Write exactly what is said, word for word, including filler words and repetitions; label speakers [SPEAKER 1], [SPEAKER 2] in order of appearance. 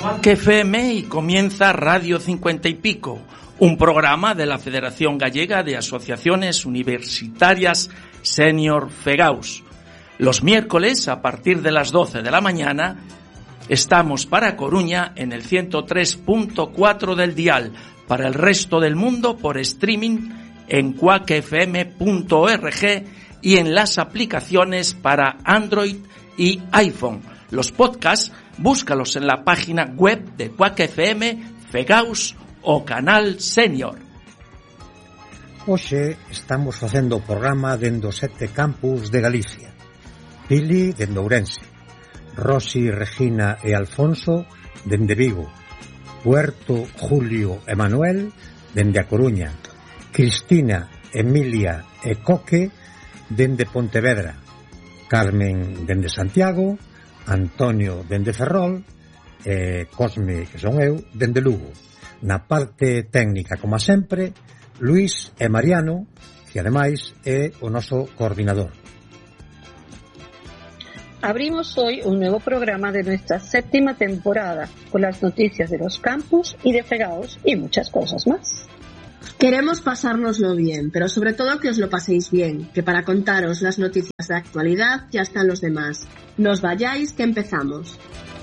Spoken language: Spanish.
[SPEAKER 1] Quack F M y comienza Radio cincuenta y Pico, un programa de la Federación Gallega de Asociaciones Universitarias Senior FEGAUS. Los miércoles, a partir de las doce de la mañana, estamos para Coruña en el ciento tres punto cuatro del dial, para el resto del mundo por streaming en quack f m punto org y en las aplicaciones para Android y iPhone. Los podcasts, búscalos en la página web de Quack F M, FEGAUS o Canal Senior.
[SPEAKER 2] Hoxe estamos facendo o programa dende os sete campus de Galicia. Pili dende Ourense, Rosi, Regina e Alfonso dende Vigo, Puerto, Julio e Manuel dende A Coruña, Cristina, Emilia e Coque dende Pontevedra, Carmen dende Santiago, Antonio dende Ferrol e Cosme, que son eu, dende Lugo. Na parte técnica, como sempre, Luís e Mariano, que ademais é o noso coordinador.
[SPEAKER 3] Abrimos hoy un nuevo programa de nuestra séptima temporada, con las noticias de los campus y de FEGAUS y muchas cosas más.
[SPEAKER 4] Queremos pasárnoslo bien, pero sobre todo que os lo paséis bien, que para contaros las noticias de actualidad ya están los demás. No os vayáis, que empezamos.